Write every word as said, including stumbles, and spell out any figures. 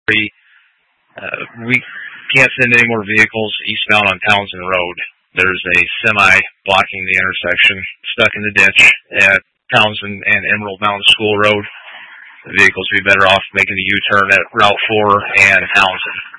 Uh, we can't send any more vehicles eastbound on Townsend Road. There's a semi blocking the intersection, stuck in the ditch at Townsend and Emerald Mountain School Road. The vehicles would be better off making a U-turn at Route four and Townsend.